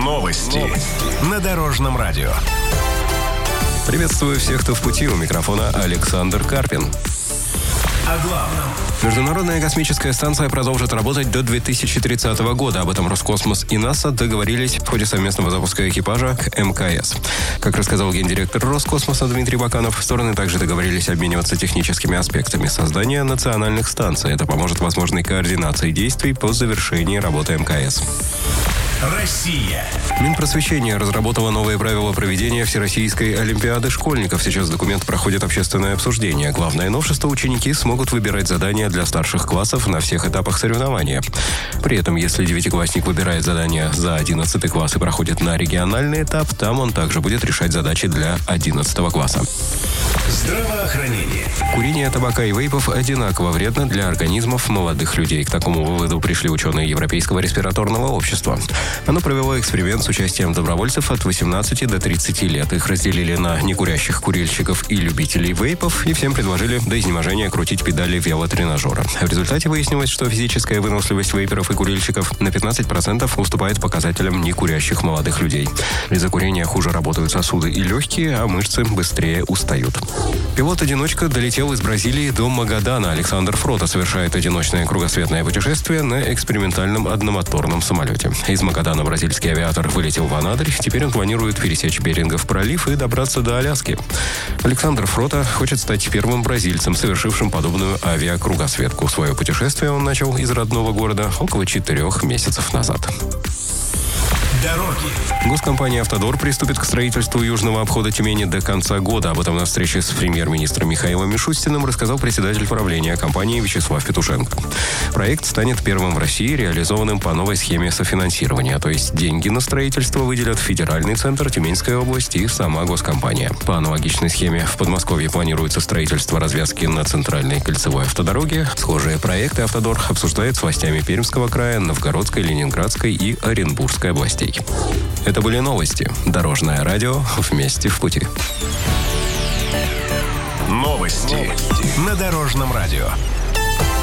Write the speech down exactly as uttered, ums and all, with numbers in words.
Новости. Новости. На Дорожном радио. Приветствую всех, кто в пути. У микрофона Александр Карпин. О главном. Международная космическая станция продолжит работать до две тысячи тридцатого года. Об этом Роскосмос и НАСА договорились в ходе совместного запуска экипажа к эм ка эс. Как рассказал гендиректор Роскосмоса Дмитрий Баканов, стороны также договорились обмениваться техническими аспектами создания национальных станций. Это поможет возможной координации действий по завершении работы эм ка эс. Россия. Минпросвещение разработало новые правила проведения Всероссийской олимпиады школьников. Сейчас документ проходит общественное обсуждение. Главное новшество: ученики смогут выбирать задания для старших классов на всех этапах соревнования. При этом, если девятиклассник выбирает задание за одиннадцатый класс и проходит на региональный этап, там он также будет решать задачи для одиннадцатого класса. Здравоохранение. Курение табака и вейпов одинаково вредно для организмов молодых людей. К такому выводу пришли ученые Европейского респираторного общества. Оно провело эксперимент с участием добровольцев от восемнадцати до тридцати лет. Их разделили на некурящих курильщиков и любителей вейпов, и всем предложили до изнеможения крутить педали велотренажера. В результате выяснилось, что физическая выносливость вейперов и курильщиков на пятнадцать процентов уступает показателям некурящих молодых людей. Из-за курения хуже работают сосуды и легкие, а мышцы быстрее устают. Пилот-одиночка долетел из Бразилии до Магадана. Александр Фрото совершает одиночное кругосветное путешествие на экспериментальном одномоторном самолете. Из Магадана бразильский авиатор вылетел в Анадырь. Теперь он планирует пересечь Берингов пролив и добраться до Аляски. Александр Фрото хочет стать первым бразильцем, совершившим подобную авиакругосветку. Свое путешествие он начал из родного города около четырех месяцев назад. Дороги. Госкомпания «Автодор» приступит к строительству южного обхода Тюмени до конца года. Об этом на встрече с премьер-министром Михаилом Мишустиным рассказал председатель правления компании Вячеслав Петушенко. Проект станет первым в России, реализованным по новой схеме софинансирования. То есть деньги на строительство выделят Федеральный центр, Тюменская область и сама госкомпания. По аналогичной схеме в Подмосковье планируется строительство развязки на центральной кольцевой автодороге. Схожие проекты «Автодор» обсуждает с властями Пермского края, Новгородской, Ленинградской и Оренбургской областей. Это были новости. Дорожное радио. Вместе в пути. Новости. Новости. На Дорожном радио.